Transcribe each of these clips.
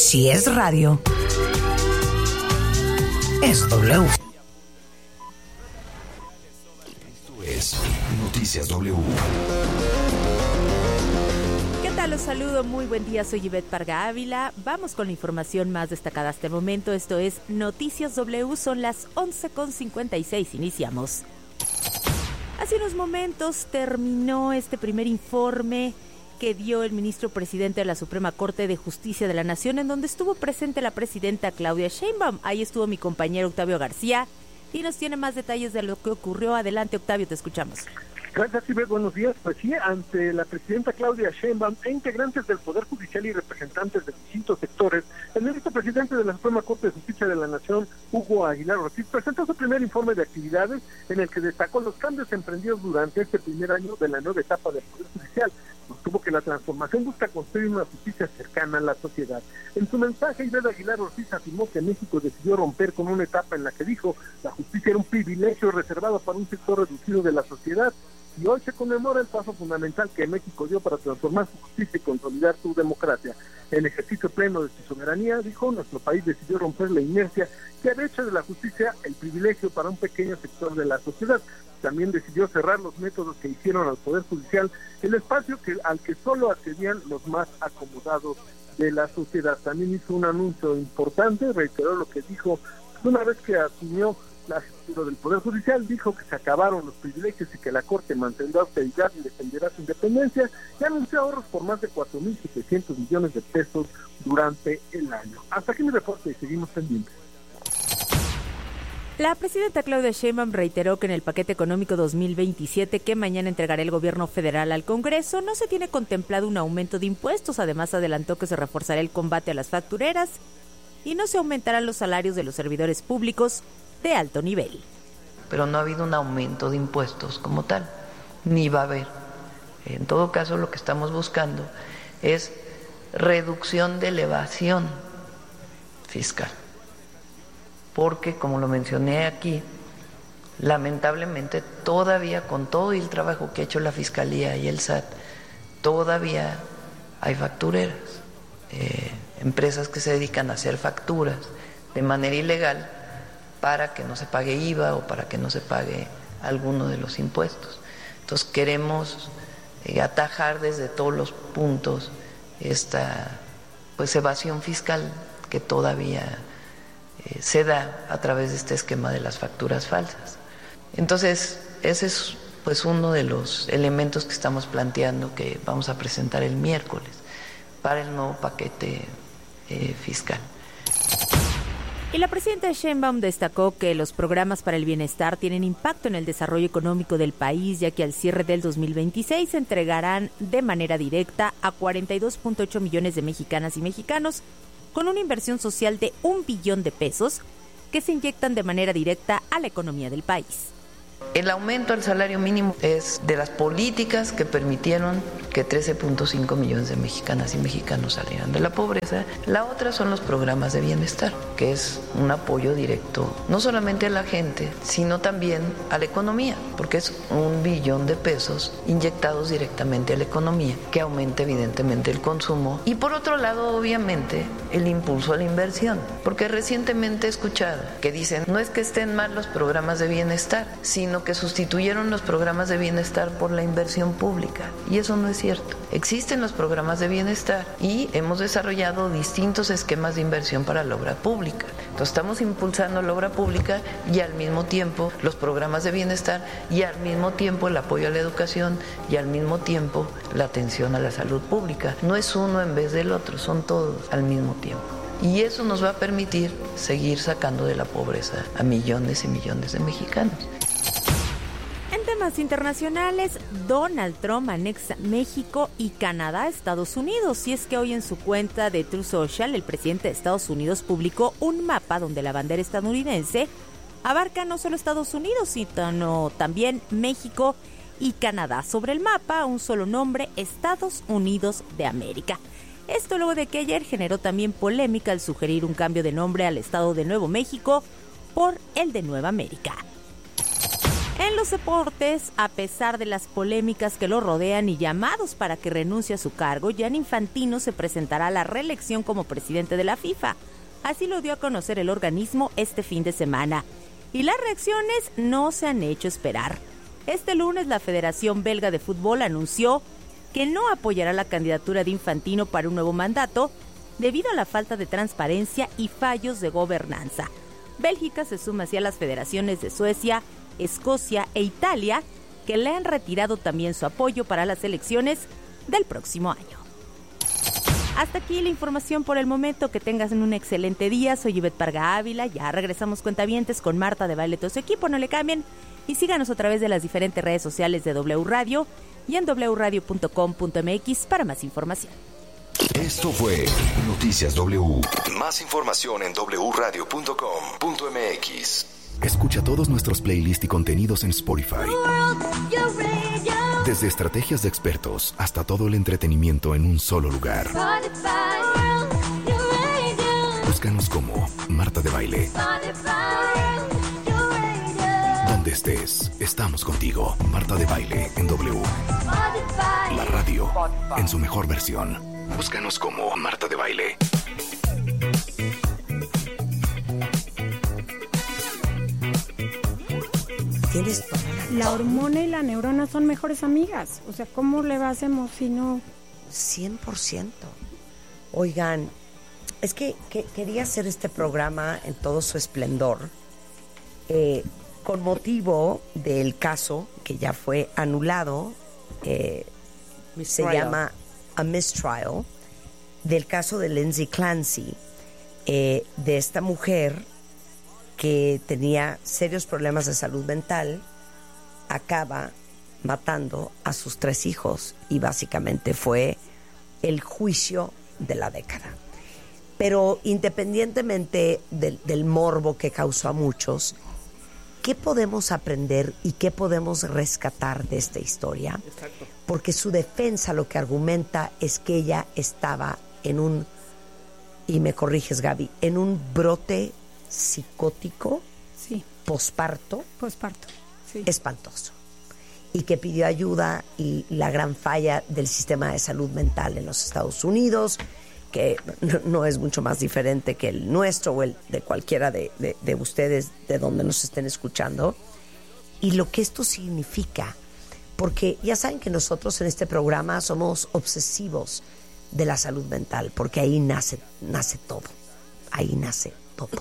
Si es radio, es W. Esto es Noticias W. ¿Qué tal? Los saludo, muy buen día, soy Ivette Parga Ávila. Vamos con la información más destacada hasta el momento. Esto es Noticias W, son las 11:56, iniciamos. Hace unos momentos terminó este primer informe que dio el ministro presidente de la Suprema Corte de Justicia de la Nación, en donde estuvo presente la presidenta Claudia Sheinbaum. Ahí estuvo mi compañero Octavio García y nos tiene más detalles de lo que ocurrió. Adelante, Octavio, te escuchamos. Gracias, Ivette. Buenos días. Pues sí, ante la presidenta Claudia Sheinbaum e integrantes del Poder Judicial y representantes de distintos sectores, el ministro presidente de la Suprema Corte de Justicia de la Nación, Hugo Aguilar Ortiz, presentó su primer informe de actividades en el que destacó los cambios emprendidos durante este primer año de la nueva etapa del Poder Judicial. Sostuvo que la transformación busca construir una justicia cercana a la sociedad. En su mensaje, Ivette Aguilar Ortiz afirmó que México decidió romper con una etapa en la que dijo la justicia era un privilegio reservado para un sector reducido de la sociedad, y hoy se conmemora el paso fundamental que México dio para transformar su justicia y consolidar su democracia. En ejercicio pleno de su soberanía, dijo, nuestro país decidió romper la inercia que había hecho de la justicia el privilegio para un pequeño sector de la sociedad. También decidió cerrar los métodos que hicieron al Poder Judicial el espacio al que solo accedían los más acomodados de la sociedad. También hizo un anuncio importante, reiteró lo que dijo una vez que asumió la gestión del Poder Judicial, dijo que se acabaron los privilegios y que la Corte mantendrá austeridad y defenderá su independencia, y anunció ahorros por más de 4.700 millones de pesos durante el año. Hasta aquí mi reporte y seguimos pendientes. La presidenta Claudia Sheinbaum reiteró que en el paquete económico 2027 que mañana entregará el gobierno federal al Congreso no se tiene contemplado un aumento de impuestos. Además, adelantó que se reforzará el combate a las factureras y no se aumentarán los salarios de los servidores públicos de alto nivel. Pero no ha habido un aumento de impuestos como tal, ni va a haber. En todo caso, lo que estamos buscando es reducción de elevación fiscal. Porque, como lo mencioné aquí, lamentablemente todavía, con todo el trabajo que ha hecho la Fiscalía y el SAT, todavía hay factureras, empresas que se dedican a hacer facturas de manera ilegal para que no se pague IVA o para que no se pague alguno de los impuestos. Entonces queremos atajar desde todos los puntos esta evasión fiscal que todavía se da a través de este esquema de las facturas falsas. Entonces, ese es uno de los elementos que estamos planteando que vamos a presentar el miércoles para el nuevo paquete fiscal. Y la presidenta Sheinbaum destacó que los programas para el bienestar tienen impacto en el desarrollo económico del país, ya que al cierre del 2026 se entregarán de manera directa a 42.8 millones de mexicanas y mexicanos, con una inversión social de 1 billón de pesos que se inyectan de manera directa a la economía del país. El aumento al salario mínimo es de las políticas que permitieron que 13.5 millones de mexicanas y mexicanos salieran de la pobreza. La otra son los programas de bienestar, que es un apoyo directo no solamente a la gente, sino también a la economía, porque es 1 billón de pesos inyectados directamente a la economía, que aumenta evidentemente el consumo y por otro lado, obviamente, el impulso a la inversión, porque recientemente he escuchado que dicen, no es que estén mal los programas de bienestar, sino que sustituyeron los programas de bienestar por la inversión pública, y eso no es cierto. Existen los programas de bienestar y hemos desarrollado distintos esquemas de inversión para la obra pública. Entonces estamos impulsando la obra pública y al mismo tiempo los programas de bienestar y al mismo tiempo el apoyo a la educación y al mismo tiempo la atención a la salud pública. No es uno en vez del otro, son todos al mismo tiempo. Y eso nos va a permitir seguir sacando de la pobreza a millones y millones de mexicanos. En temas internacionales, Donald Trump anexa México y Canadá a Estados Unidos. Y es que hoy en su cuenta de Truth Social, el presidente de Estados Unidos publicó un mapa donde la bandera estadounidense abarca no solo Estados Unidos, sino también México y Canadá. Sobre el mapa, un solo nombre, Estados Unidos de América. Esto luego de que ayer generó también polémica al sugerir un cambio de nombre al estado de Nuevo México por el de Nueva América. En los deportes, a pesar de las polémicas que lo rodean y llamados para que renuncie a su cargo, Gianni Infantino se presentará a la reelección como presidente de la FIFA. Así lo dio a conocer el organismo este fin de semana. Y las reacciones no se han hecho esperar. Este lunes la Federación Belga de Fútbol anunció que no apoyará la candidatura de Infantino para un nuevo mandato debido a la falta de transparencia y fallos de gobernanza. Bélgica se suma así a las federaciones de Suecia, Escocia e Italia, que le han retirado también su apoyo para las elecciones del próximo año. Hasta aquí la información por el momento. Que tengas un excelente día. Soy Ivette Parga Ávila. Ya regresamos cuentavientes con Marta de Baile, todo su equipo. No le cambien y síganos a través de las diferentes redes sociales de W Radio y en wradio.com.mx para más información. Esto fue Noticias W. Más información en wradio.com.mx. Escucha todos nuestros playlists y contenidos en Spotify. Desde estrategias de expertos hasta todo el entretenimiento en un solo lugar. Búscanos como Marta de Baile. Donde estés, estamos contigo. Marta de Baile en W. La radio en su mejor versión. Búscanos como Marta de Baile. Tienes toda la hormona y la neurona son mejores amigas. O sea, ¿cómo le hacemos si no? 100%. Oigan, es que quería hacer este programa en todo su esplendor con motivo del caso que ya fue anulado. Se llama A Mistrial, del caso de Lindsay Clancy, de esta mujer que tenía serios problemas de salud mental, acaba matando a sus 3 hijos y básicamente fue el juicio de la década. Pero independientemente del morbo que causó a muchos, ¿qué podemos aprender y qué podemos rescatar de esta historia? Exacto. Porque su defensa lo que argumenta es que ella estaba en un, y me corriges Gaby, en un brote psicótico, sí, posparto, sí, espantoso, y que pidió ayuda, y la gran falla del sistema de salud mental en los Estados Unidos, que no es mucho más diferente que el nuestro o el de cualquiera de ustedes, de donde nos estén escuchando, y lo que esto significa, porque ya saben que nosotros en este programa somos obsesivos de la salud mental, porque ahí nace todo, ahí nace todo.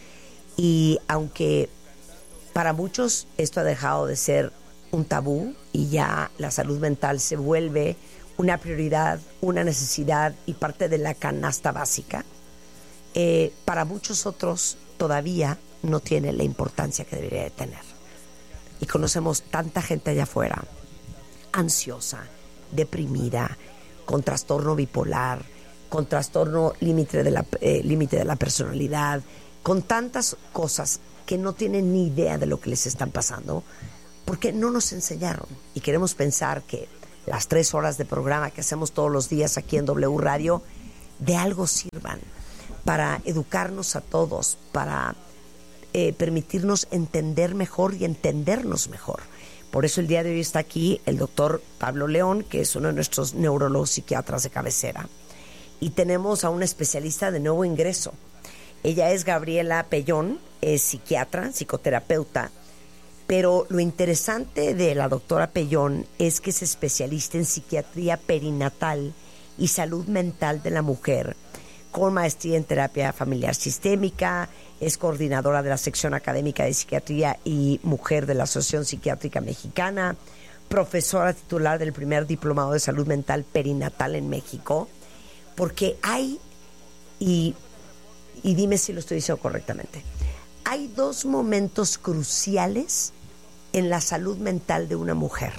Y aunque para muchos esto ha dejado de ser un tabú y ya la salud mental se vuelve una prioridad, una necesidad y parte de la canasta básica, para muchos otros todavía no tiene la importancia que debería de tener. Y conocemos tanta gente allá afuera, ansiosa, deprimida, con trastorno bipolar, con trastorno límite de la personalidad, con tantas cosas que no tienen ni idea de lo que les están pasando, porque no nos enseñaron. Y queremos pensar que las 3 horas de programa que hacemos todos los días aquí en W Radio de algo sirvan para educarnos a todos, para permitirnos entender mejor y entendernos mejor. Por eso el día de hoy está aquí el doctor Pablo León, que es uno de nuestros neurólogos psiquiatras de cabecera. Y tenemos a una especialista de nuevo ingreso. Ella es Gabriela Pellón, es psiquiatra, psicoterapeuta, pero lo interesante de la doctora Pellón es que es especialista en psiquiatría perinatal y salud mental de la mujer, con maestría en terapia familiar sistémica, es coordinadora de la sección académica de psiquiatría y mujer de la Asociación Psiquiátrica Mexicana, profesora titular del primer diplomado de salud mental perinatal en México, porque hay, y dime si lo estoy diciendo correctamente, hay 2 momentos cruciales en la salud mental de una mujer: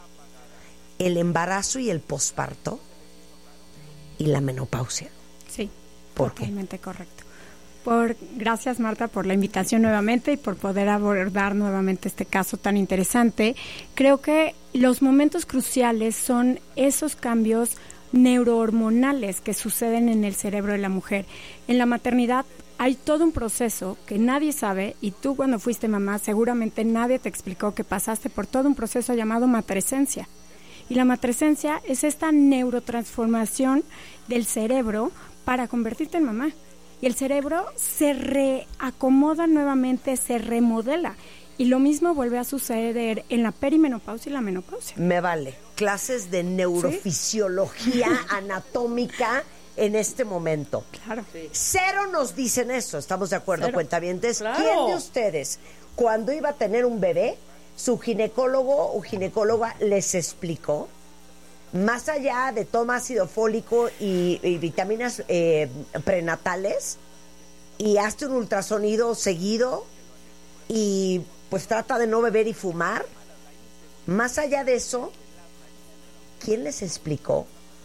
el embarazo y el posparto y la menopausia. Sí, ¿por qué? Totalmente correcto. Gracias, Marta, por la invitación nuevamente y por poder abordar nuevamente este caso tan interesante. Creo que los momentos cruciales son esos cambios neurohormonales que suceden en el cerebro de la mujer. En la maternidad hay todo un proceso que nadie sabe, y tú cuando fuiste mamá seguramente nadie te explicó que pasaste por todo un proceso llamado matrescencia. Y la matrescencia es esta neurotransformación del cerebro para convertirte en mamá. Y el cerebro se reacomoda nuevamente, se remodela. Y lo mismo vuelve a suceder en la perimenopausia y la menopausia. Me vale. Clases de neurofisiología anatómica en este momento. Claro. Cero nos dicen eso, ¿estamos de acuerdo, cuentavientes? Claro. ¿Quién de ustedes, cuando iba a tener un bebé, su ginecólogo o ginecóloga les explicó, más allá de toma ácido fólico y vitaminas prenatales, y hazte un ultrasonido seguido y pues trata de no beber y fumar? Más allá de eso, ¿quién les explicó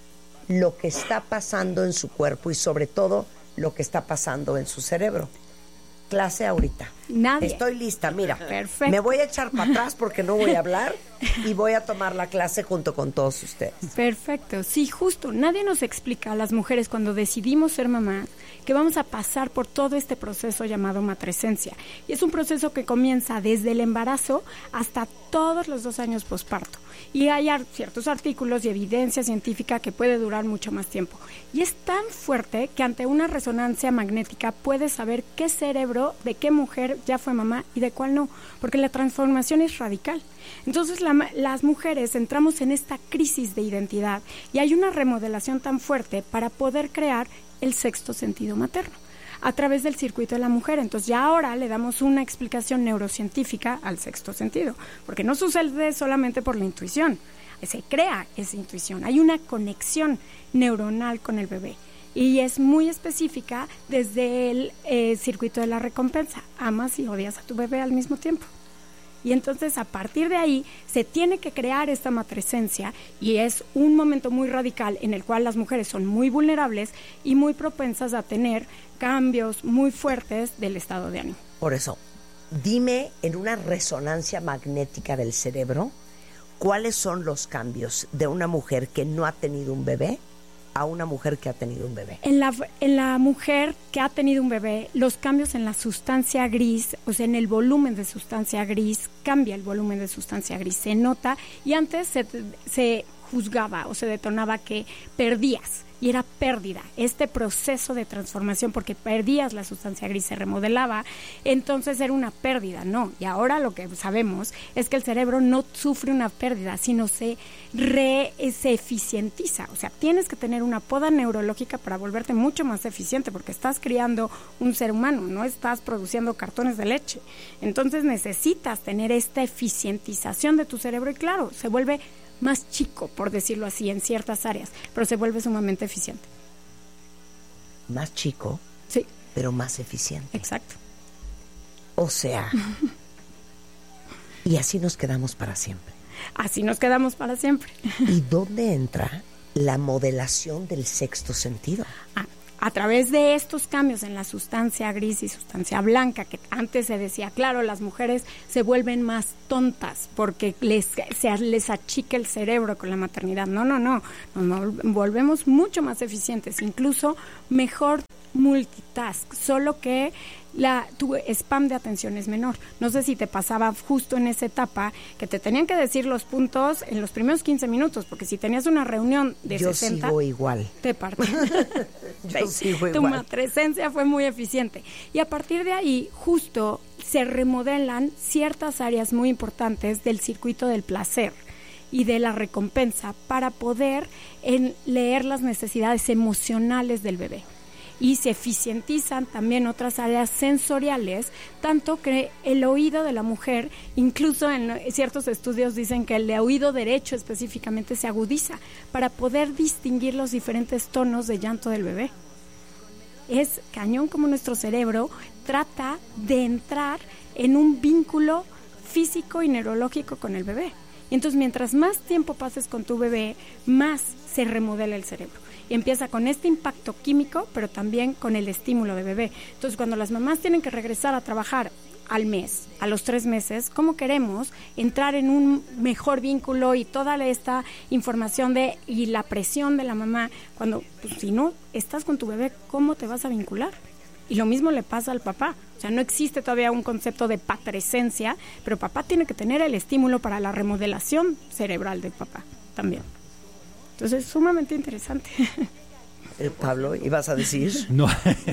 lo que está pasando en su cuerpo y sobre todo lo que está pasando en su cerebro? Clase ahorita. Nadie. Estoy lista, mira. Perfecto. Me voy a echar para atrás porque no voy a hablar y voy a tomar la clase junto con todos ustedes. Perfecto, sí, justo. Nadie nos explica a las mujeres cuando decidimos ser mamás que vamos a pasar por todo este proceso llamado matrescencia. Y es un proceso que comienza desde el embarazo hasta todos los 2 años posparto. Y hay ciertos artículos y evidencia científica que puede durar mucho más tiempo. Y es tan fuerte que ante una resonancia magnética puedes saber qué cerebro, de qué mujer ya fue mamá y de cuál no, porque la transformación es radical. Entonces las mujeres entramos en esta crisis de identidad y hay una remodelación tan fuerte para poder crear el sexto sentido materno a través del circuito de la mujer. Entonces ya ahora le damos una explicación neurocientífica al sexto sentido, porque no sucede solamente por la intuición, se crea esa intuición, hay una conexión neuronal con el bebé y es muy específica desde el circuito de la recompensa. Amas y odias a tu bebé al mismo tiempo. Y entonces a partir de ahí se tiene que crear esta matrescencia y es un momento muy radical en el cual las mujeres son muy vulnerables y muy propensas a tener cambios muy fuertes del estado de ánimo. Por eso, dime en una resonancia magnética del cerebro, ¿cuáles son los cambios de una mujer que no ha tenido un bebé a una mujer que ha tenido un bebé? En la mujer que ha tenido un bebé, los cambios en la sustancia gris, o sea, en el volumen de sustancia gris, cambia el volumen de sustancia gris, se nota, y antes se juzgaba o se detonaba que perdías, y era pérdida, este proceso de transformación, porque perdías la sustancia gris, se remodelaba, entonces era una pérdida, no, y ahora lo que sabemos es que el cerebro no sufre una pérdida, sino se eficientiza, o sea, tienes que tener una poda neurológica para volverte mucho más eficiente, porque estás criando un ser humano, no estás produciendo cartones de leche, entonces necesitas tener esta eficientización de tu cerebro, y claro, se vuelve más chico, por decirlo así, en ciertas áreas, pero se vuelve sumamente eficiente. Más chico, sí, pero más eficiente. Exacto. O sea, y así nos quedamos para siempre. Así nos quedamos para siempre. ¿Y dónde entra la modelación del sexto sentido? A través de estos cambios en la sustancia gris y sustancia blanca, que antes se decía, claro, las mujeres se vuelven más tontas porque les achica el cerebro con la maternidad. No, nos volvemos mucho más eficientes, incluso mejor multitask, solo que tu spam de atención es menor. No sé si te pasaba justo en esa etapa que te tenían que decir los puntos en los primeros 15 minutos, porque si tenías una reunión de 60... Yo sigo igual. Te partes. Yo sigo igual. Tu matrescencia fue muy eficiente. Y a partir de ahí, justo se remodelan ciertas áreas muy importantes del circuito del placer y de la recompensa para poder leer las necesidades emocionales del bebé. Y se eficientizan también otras áreas sensoriales, tanto que el oído de la mujer, incluso en ciertos estudios dicen que el de oído derecho específicamente se agudiza para poder distinguir los diferentes tonos de llanto del bebé. Es cañón como nuestro cerebro trata de entrar en un vínculo físico y neurológico con el bebé. Entonces, mientras más tiempo pases con tu bebé, más se remodela el cerebro. Y empieza con este impacto químico, pero también con el estímulo de bebé. Entonces, cuando las mamás tienen que regresar a trabajar al mes, a los 3 meses, cómo queremos entrar en un mejor vínculo y toda esta información y la presión de la mamá, cuando pues, si no estás con tu bebé, ¿cómo te vas a vincular? Y lo mismo le pasa al papá. O sea, no existe todavía un concepto de patrescencia, pero papá tiene que tener el estímulo para la remodelación cerebral del papá también. Entonces, es sumamente interesante. Pablo, ¿ibas a decir? No,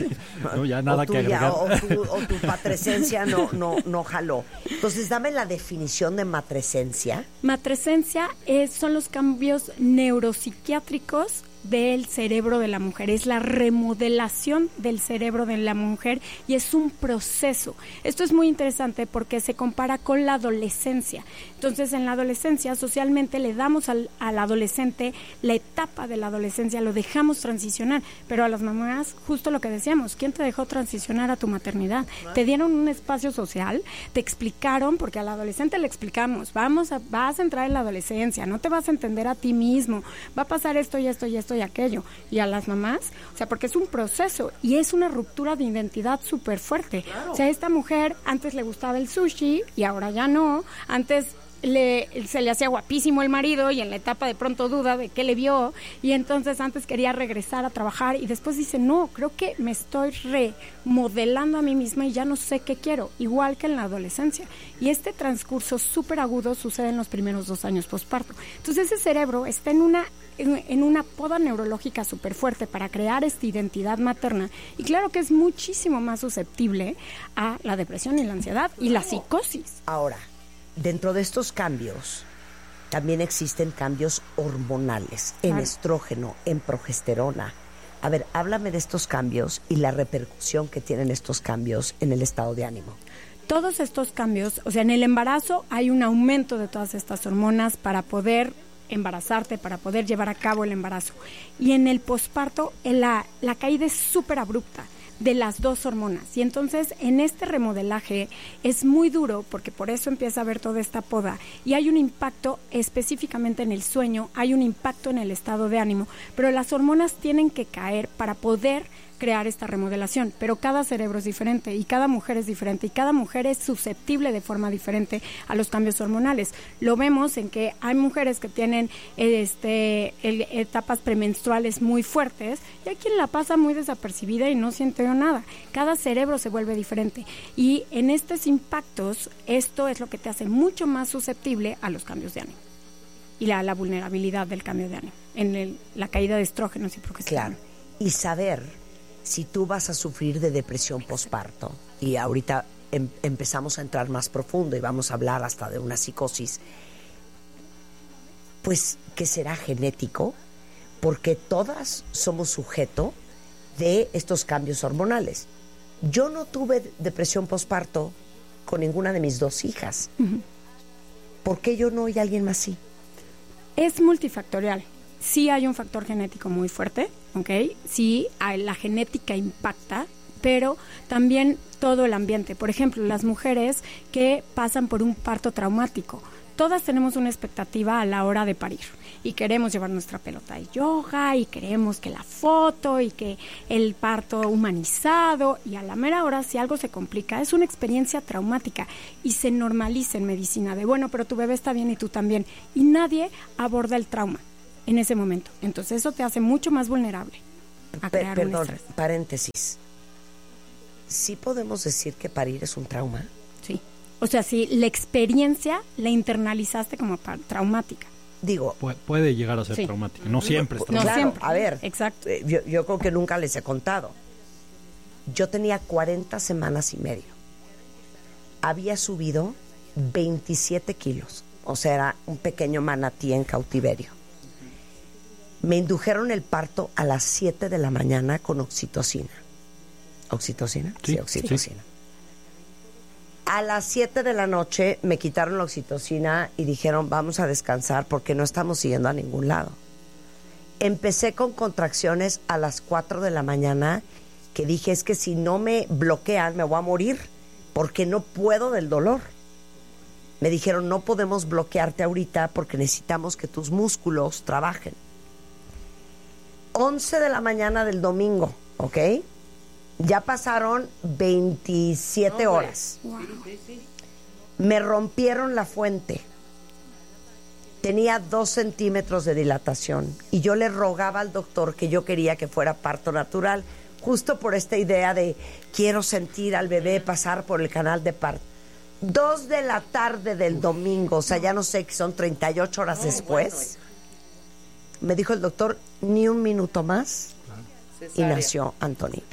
ya nada que agregar. O tu matrescencia no jaló. Entonces, dame la definición de matrescencia. Matrescencia son los cambios neuropsiquiátricos del cerebro de la mujer, es la remodelación del cerebro de la mujer y es un proceso. Esto es muy interesante porque se compara con la adolescencia. Entonces, en la adolescencia, socialmente le damos al adolescente la etapa de la adolescencia, lo dejamos transicionar, pero a las mamás, justo lo que decíamos, ¿quién te dejó transicionar a tu maternidad? Te dieron un espacio social, te explicaron, porque al adolescente le explicamos, vas a entrar en la adolescencia, no te vas a entender a ti mismo, va a pasar esto y esto y esto y aquello, y a las mamás, o sea, porque es un proceso y es una ruptura de identidad súper fuerte. Claro. O sea, esta mujer antes le gustaba el sushi y ahora ya no, antes se le hacía guapísimo el marido y en la etapa de pronto duda de qué le vio y entonces antes quería regresar a trabajar y después dice, no, creo que me estoy remodelando a mí misma y ya no sé qué quiero, igual que en la adolescencia. Y este transcurso súper agudo sucede en los primeros 2 años posparto. Entonces ese cerebro está en una poda neurológica súper fuerte para crear esta identidad materna y claro que es muchísimo más susceptible a la depresión y la ansiedad y la psicosis. Ahora, dentro de estos cambios también existen cambios hormonales, en estrógeno, en progesterona. A ver, háblame de estos cambios y la repercusión que tienen estos cambios en el estado de ánimo. Todos estos cambios, o sea, en el embarazo hay un aumento de todas estas hormonas para poder embarazarte, para poder llevar a cabo el embarazo. Y en el posparto la caída es súper abrupta de las 2 hormonas. Y entonces en este remodelaje es muy duro porque por eso empieza a haber toda esta poda. Y hay un impacto específicamente en el sueño, hay un impacto en el estado de ánimo, pero las hormonas tienen que caer para poder crear esta remodelación, pero cada cerebro es diferente y cada mujer es diferente y cada mujer es susceptible de forma diferente a los cambios hormonales. Lo vemos en que hay mujeres que tienen etapas premenstruales muy fuertes y hay quien la pasa muy desapercibida y no siente nada. Cada cerebro se vuelve diferente y en estos impactos esto es lo que te hace mucho más susceptible a los cambios de ánimo y la vulnerabilidad del cambio de ánimo, en la caída de estrógenos y progesterona. Claro, y saber si tú vas a sufrir de depresión posparto, y ahorita empezamos a entrar más profundo y vamos a hablar hasta de una psicosis, pues que será genético, porque todas somos sujeto de estos cambios hormonales. Yo no tuve depresión posparto con ninguna de mis 2 hijas. Uh-huh. ¿Por qué yo no y alguien más sí? Es multifactorial. Sí hay un factor genético muy fuerte, ¿ok? Sí, la genética impacta, pero también todo el ambiente. Por ejemplo, las mujeres que pasan por un parto traumático, todas tenemos una expectativa a la hora de parir y queremos llevar nuestra pelota de yoga y queremos que la foto y que el parto humanizado y a la mera hora si algo se complica es una experiencia traumática y se normaliza en medicina de bueno, pero tu bebé está bien y tú también y nadie aborda el trauma en ese momento. Entonces eso te hace mucho más vulnerable a crear un estrés. Paréntesis. ¿Sí podemos decir que parir es un trauma? Sí. O sea, si la experiencia la internalizaste como traumática. Digo, puede llegar a ser traumática. No siempre es traumática. No siempre. A ver, exacto. Yo creo que nunca les he contado. Yo tenía 40 semanas y medio. Había subido 27 kilos. O sea, era un pequeño manatí en cautiverio. Me indujeron el parto a las 7 de la mañana con oxitocina. ¿Oxitocina? Sí, oxitocina. Sí. A las 7 de la noche me quitaron la oxitocina y dijeron, vamos a descansar porque no estamos siguiendo a ningún lado. Empecé con contracciones a las 4 de la mañana que dije, es que si no me bloquean me voy a morir porque no puedo del dolor. Me dijeron, no podemos bloquearte ahorita porque necesitamos que tus músculos trabajen. 11 de la mañana del domingo, ¿ok? Ya pasaron 27 horas. Wow. Me rompieron la fuente. Tenía 2 centímetros de dilatación y yo le rogaba al doctor que yo quería que fuera parto natural, justo por esta idea de quiero sentir al bebé pasar por el canal de parto. 2 de la tarde del domingo, o sea, ya no sé, que son 38 horas después, me dijo el doctor, ni un minuto más, y nació Antonina.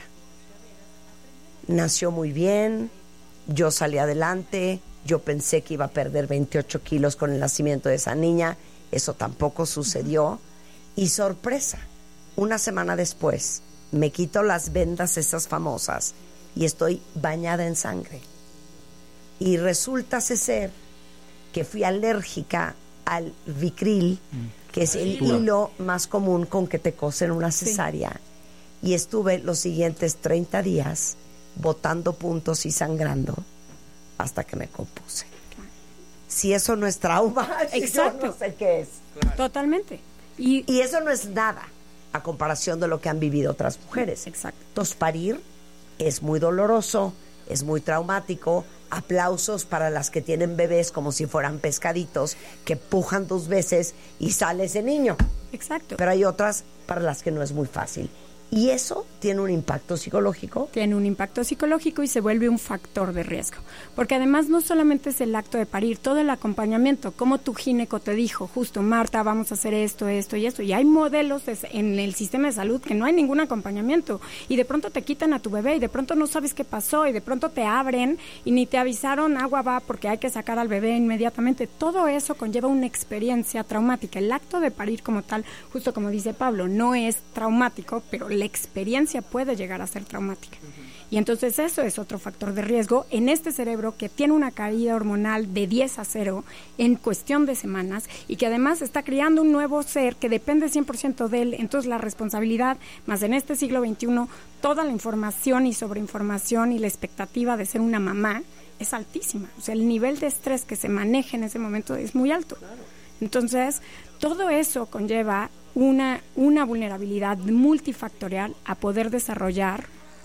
Nació muy bien, yo salí adelante. Yo pensé que iba a perder 28 kilos con el nacimiento de esa niña. Eso tampoco sucedió. Y sorpresa, una semana después, me quito las vendas esas famosas y estoy bañada en sangre. Y resulta ser que fui alérgica al Vicryl, que es el hilo más común con que te cosen una cesárea. Y estuve los siguientes 30 días botando puntos y sangrando hasta que me compuse. Si eso no es trauma, exacto. Yo no sé qué es. Totalmente. Y eso no es nada a comparación de lo que han vivido otras mujeres. Exacto. Entonces, parir es muy doloroso, es muy traumático. Aplausos para las que tienen bebés como si fueran pescaditos que pujan 2 veces y sale ese niño. Exacto. Pero hay otras para las que no es muy fácil. ¿Y eso tiene un impacto psicológico? Tiene un impacto psicológico y se vuelve un factor de riesgo. Porque además no solamente es el acto de parir, todo el acompañamiento, como tu gineco te dijo, justo, Marta, vamos a hacer esto y esto. Y hay modelos en el sistema de salud que no hay ningún acompañamiento. Y de pronto te quitan a tu bebé y de pronto no sabes qué pasó y de pronto te abren y ni te avisaron, agua va porque hay que sacar al bebé inmediatamente. Todo eso conlleva una experiencia traumática. El acto de parir como tal, justo como dice Pablo, no es traumático, pero la experiencia puede llegar a ser traumática. Y entonces eso es otro factor de riesgo en este cerebro que tiene una caída hormonal de 10-0 en cuestión de semanas y que además está creando un nuevo ser que depende 100% de él. Entonces la responsabilidad, más en este siglo XXI, toda la información y sobreinformación y la expectativa de ser una mamá es altísima. O sea, el nivel de estrés que se maneja en ese momento es muy alto. Entonces, todo eso conlleva una vulnerabilidad multifactorial a poder desarrollar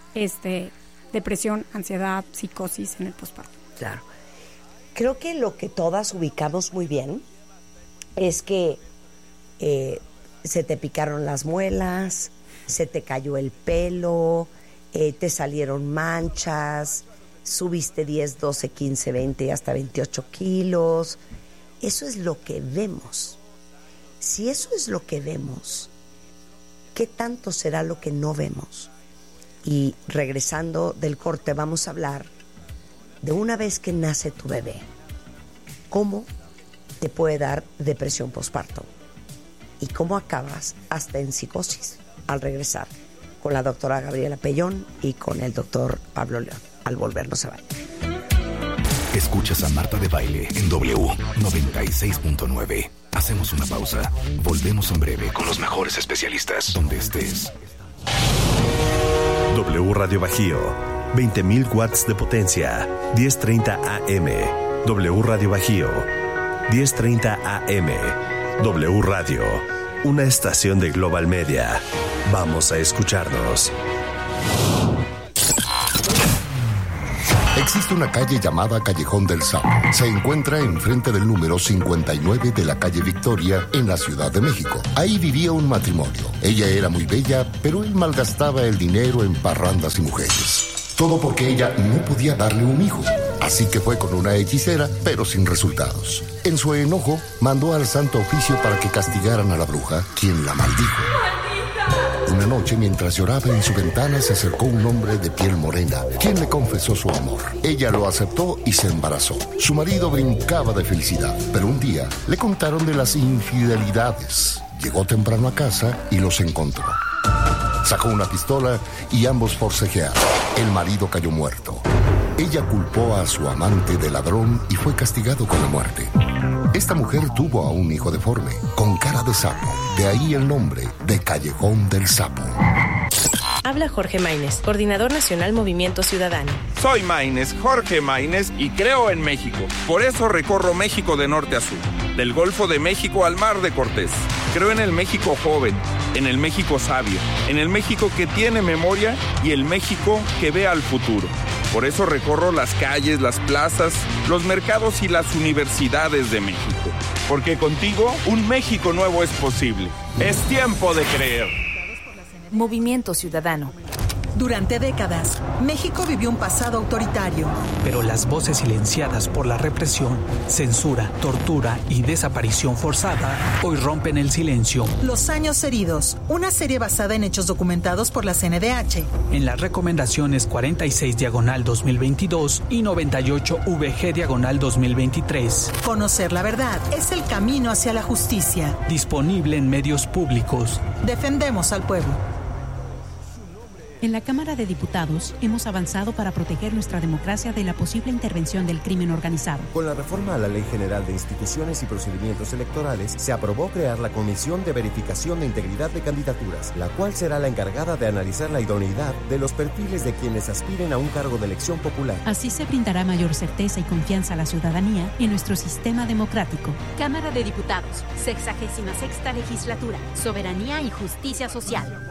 depresión, ansiedad, psicosis en el posparto. Claro. Creo que lo que todas ubicamos muy bien es que se te picaron las muelas, se te cayó el pelo, te salieron manchas, subiste 10, 12, 15, 20 hasta 28 kilos. Eso es lo que vemos. Si eso es lo que vemos, ¿qué tanto será lo que no vemos? Y regresando del corte vamos a hablar de una vez que nace tu bebé, cómo te puede dar depresión postparto y cómo acabas hasta en psicosis al regresar con la doctora Gabriela Pellón y con el doctor Pablo León. Al volver, no se vayan. Escuchas a Marta de Baile en W 96.9. Hacemos una pausa. Volvemos en breve con los mejores especialistas. Donde estés. W Radio Bajío. 20.000 watts de potencia. 10:30 AM. W Radio Bajío. 10:30 AM. W Radio. Una estación de Global Media. Vamos a escucharnos. Existe una calle llamada Callejón del Sapo. Se encuentra enfrente del número 59 de la calle Victoria, en la Ciudad de México. Ahí vivía un matrimonio. Ella era muy bella, pero él malgastaba el dinero en parrandas y mujeres. Todo porque ella no podía darle un hijo. Así que fue con una hechicera, pero sin resultados. En su enojo, mandó al Santo Oficio para que castigaran a la bruja, quien la maldijo. Una noche, mientras lloraba en su ventana, se acercó un hombre de piel morena, quien le confesó su amor. Ella lo aceptó y se embarazó. Su marido brincaba de felicidad, pero un día le contaron de las infidelidades. Llegó temprano a casa y los encontró. Sacó una pistola y ambos forcejearon. El marido cayó muerto. Ella culpó a su amante de ladrón y fue castigado con la muerte. Esta mujer tuvo a un hijo deforme, con cara de sapo. De ahí el nombre de Callejón del Sapo. Habla Jorge Maínez, Coordinador Nacional Movimiento Ciudadano. Soy Maínez, Jorge Maínez, y creo en México. Por eso recorro México de norte a sur. del Golfo de México al Mar de Cortés. Creo en el México joven, en el México sabio, en el México que tiene memoria y el México que ve al futuro. Por eso recorro las calles, las plazas, los mercados y las universidades de México. Porque contigo un México nuevo es posible. Es tiempo de creer. Movimiento Ciudadano. Durante décadas, México vivió un pasado autoritario. Pero las voces silenciadas por la represión, censura, tortura y desaparición forzada hoy rompen el silencio. Los años heridos, una serie basada en hechos documentados por la CNDH. En las recomendaciones 46/2022 y 98/VG/2023. Conocer la verdad es el camino hacia la justicia. Disponible en medios públicos. Defendemos al pueblo. En la Cámara de Diputados hemos avanzado para proteger nuestra democracia de la posible intervención del crimen organizado. Con la reforma a la Ley General de Instituciones y Procedimientos Electorales, se aprobó crear la Comisión de Verificación de Integridad de Candidaturas, la cual será la encargada de analizar la idoneidad de los perfiles de quienes aspiren a un cargo de elección popular. Así se brindará mayor certeza y confianza a la ciudadanía en nuestro sistema democrático. Cámara de Diputados, 66ª Legislatura, Soberanía y Justicia Social.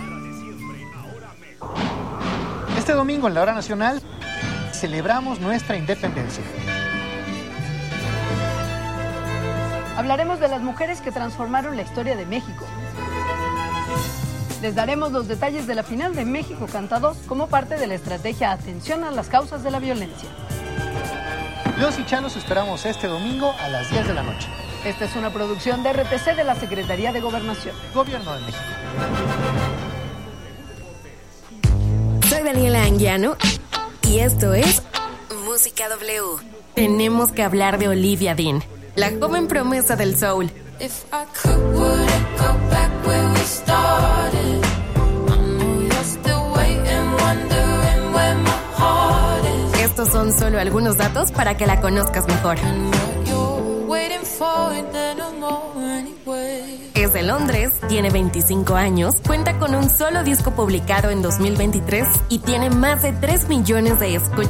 Este domingo en la Hora Nacional celebramos nuestra independencia. Hablaremos de las mujeres que transformaron la historia de México. Les daremos los detalles de la final de México Canta 2 como parte de la estrategia Atención a las causas de la violencia. Los y Chalos esperamos este domingo a las 10 de la noche. Esta es una producción de RTC de la Secretaría de Gobernación. Gobierno de México. Soy Daniela Anguiano y esto es Música W. Tenemos que hablar de Olivia Dean, la joven promesa del soul. Estos son solo algunos datos para que la conozcas mejor. Es de Londres, tiene 25 años, cuenta con un solo disco publicado en 2023 y tiene más de 3 millones de escuchas